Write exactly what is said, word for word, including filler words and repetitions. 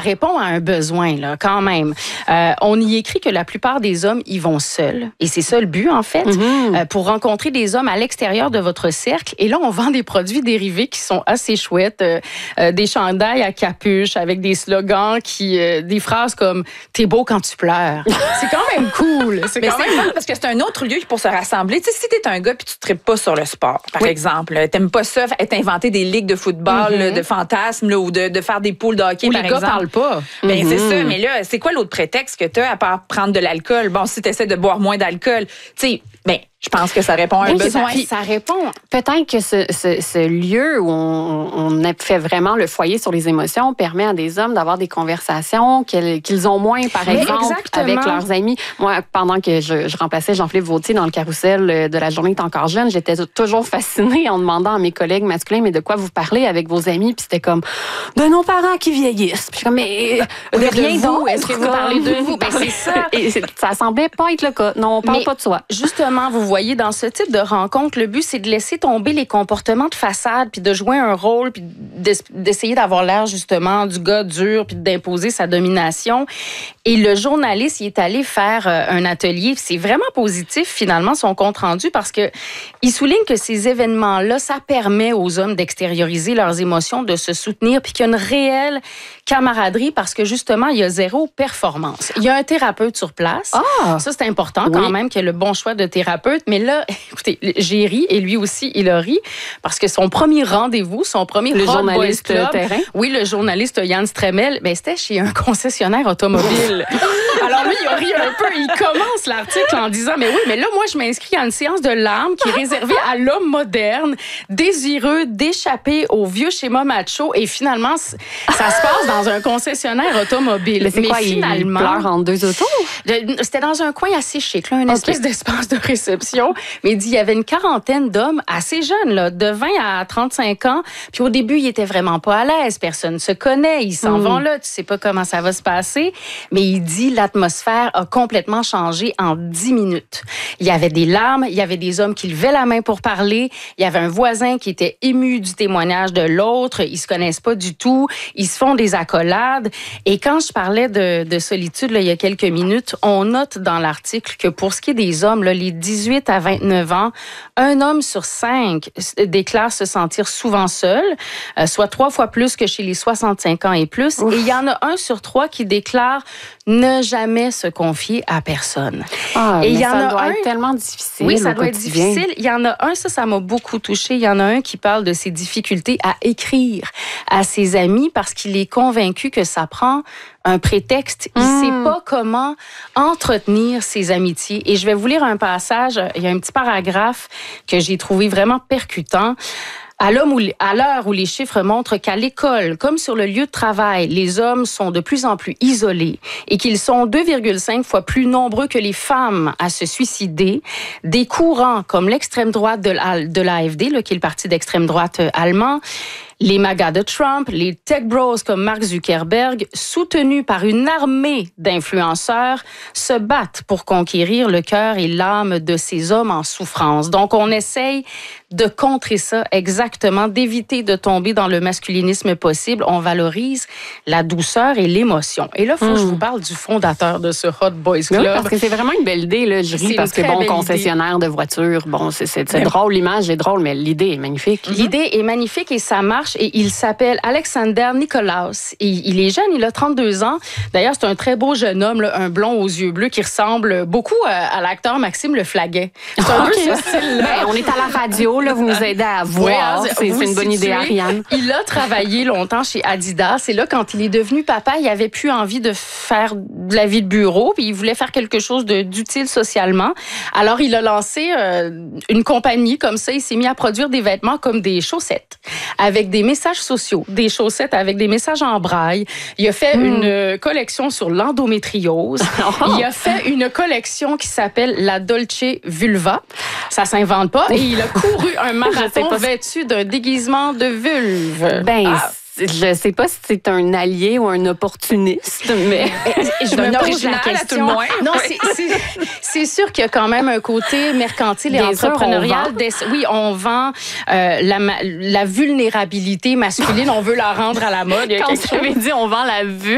répond à un besoin, là, quand même. Euh, on y écrit que la plupart des hommes y vont seuls. Et c'est ça le but, en fait, mm-hmm. euh, pour rencontrer des hommes à l'extérieur de votre cercle. Et là, on vend des produits dérivés qui sont assez chouettes. Euh, euh, des chandails à capuche avec des slogans, qui, euh, des phrases comme « T'es beau quand tu pleures ». C'est quand même cool. C'est Mais quand c'est même... fun parce que c'est un autre lieu pour se rassembler. Tu sais, si t'es un gars puis tu ne tripes pas sur le sport, par oui. exemple, t'aimes pas ça, t'inventer des ligues de football, mm-hmm. de fantasmes, là, ou de, de faire des poules de hockey, ou par les exemple. gars parlent pas. Ben, mm-hmm. c'est ça. Mais là, c'est quoi l'autre prétexte que t'as à part prendre de l'alcool? Bon, si t'essaies de boire moins d'alcool, tu sais, ben, je pense que ça répond à un oui, besoin. Ça, ça répond. Peut-être que ce, ce, ce lieu où on, on a fait vraiment le foyer sur les émotions permet à des hommes d'avoir des conversations qu'ils, qu'ils ont moins, par oui, exemple, exactement. avec leurs amis. Moi, pendant que je, je remplaçais Jean-Philippe Vautier dans le carrousel de La journée est encore jeune, j'étais toujours fascinée en demandant à mes collègues masculins, mais de quoi vous parlez avec vos amis? Puis c'était comme, de nos parents qui vieillissent. Puis je suis comme, mais de rien vous, d'autre. Est-ce que vous parlez de vous? Ben, c'est ça. Et ça semblait pas être le cas. Non, on parle mais pas de soi. Justement, vous voyez, dans ce type de rencontre, le but, c'est de laisser tomber les comportements de façade, puis de jouer un rôle, puis d'essayer d'avoir l'air, justement, du gars dur, puis d'imposer sa domination. Et le journaliste, il est allé faire un atelier. C'est vraiment positif, finalement, son compte-rendu, parce que il souligne que ces événements-là, ça permet aux hommes d'extérioriser leurs émotions, de se soutenir, puis qu'il y a une réelle camaraderie, parce que, justement, il y a zéro performance. Il y a un thérapeute sur place. Ah! Ça, c'est important, quand oui. même, qu'il y ait le bon choix de thérapeute. Mais là, écoutez, j'ai ri, et lui aussi, il a ri, parce que son premier rendez-vous, son premier le Hot journaliste Boys Club, terrain. Oui, le journaliste Yann Stremel, ben, c'était chez un concessionnaire automobile. Alors lui, il a ri un peu. Il commence l'article en disant, mais oui, mais là, moi, je m'inscris à une séance de larmes qui est réservée à l'homme moderne, désireux d'échapper au vieux schéma macho. Et finalement, ça se passe dans un concessionnaire automobile. Mais c'est mais quoi, finalement, il pleure entre deux autos? C'était dans un coin assez chic, là, une okay. espèce d'espace de réception. Mais il dit, il y avait une quarantaine d'hommes assez jeunes, là, de vingt à trente-cinq ans. Puis au début, ils étaient vraiment pas à l'aise. Personne ne se connaît. Ils s'en mm. vont là. Tu sais pas comment ça va se passer. Mais il dit, l'atmosphère a complètement changé en dix minutes. Il y avait des larmes. Il y avait des hommes qui levaient la main pour parler. Il y avait un voisin qui était ému du témoignage de l'autre. Ils se connaissent pas du tout. Ils se font des accolades. Et quand je parlais de, de solitude, là, il y a quelques minutes, on note dans l'article que pour ce qui est des hommes, là, les dix-huit à vingt-neuf ans, un homme sur cinq déclare se sentir souvent seul, euh, soit trois fois plus que chez les soixante-cinq ans et plus. Ouf. Et il y en a un sur trois qui déclare ne jamais se confier à personne. Ah, et il y ça en a doit un... être tellement difficile. Oui, ça doit quotidien. être difficile. Il y en a un, ça, ça m'a beaucoup touchée. Il y en a un qui parle de ses difficultés à écrire à ses amis parce qu'il est convaincu que ça prend un prétexte. Il ne mmh. sait pas comment entretenir ses amitiés. Et je vais vous lire un passage. Il y a un petit paragraphe que j'ai trouvé vraiment percutant. À l'heure où les chiffres montrent qu'à l'école, comme sur le lieu de travail, les hommes sont de plus en plus isolés et qu'ils sont deux virgule cinq fois plus nombreux que les femmes à se suicider, des courants comme l'extrême droite de l'A F D, là, qui est le parti d'extrême droite allemand, les MAGA de Trump, les tech bros comme Mark Zuckerberg, soutenus par une armée d'influenceurs, se battent pour conquérir le cœur et l'âme de ces hommes en souffrance. Donc, on essaye de contrer ça exactement, d'éviter de tomber dans le masculinisme possible. On valorise la douceur et l'émotion. Et là, il faut mmh. que je vous parle du fondateur de ce Hot Boys Club. Oui, parce que c'est vraiment une belle idée, là. Je ris parce que, bon, concessionnaire idée. de voitures, bon, c'est, c'est, c'est drôle, l'image est drôle, mais l'idée est magnifique. L'idée est magnifique et ça marche. Et il s'appelle Alexander Nikolaus. Et il est jeune, il a trente-deux ans. D'ailleurs, c'est un très beau jeune homme, là, un blond aux yeux bleus qui ressemble beaucoup à, à l'acteur Maxime Le Flaguet. C'est un peu ce style-là. Ben, on est à la radio, là, vous nous aidez à voir. Ouais, c'est, c'est une bonne idée, Ariane. Il a travaillé longtemps chez Adidas. Et là, quand il est devenu papa, il avait plus envie de faire de la vie de bureau. Puis il voulait faire quelque chose de, d'utile socialement. Alors, il a lancé euh, une compagnie comme ça. Il s'est mis à produire des vêtements comme des chaussettes avec des messages sociaux, des chaussettes avec des messages en braille. Il a fait mmh. une collection sur l'endométriose. Il a fait une collection qui s'appelle la Dolce Vulva. Ça s'invente pas. Et il a couru un marathon vêtu d'un déguisement de vulve. Ben, ah. Je sais pas si c'est un allié ou un opportuniste, mais je me pose la question. À tout le non, c'est, c'est, c'est sûr qu'il y a quand même un côté mercantile et Bien entrepreneurial. Sûr, on oui, on vend euh, la, la vulnérabilité masculine. On veut la rendre à la mode. Quand vous avez dit on vend la vue,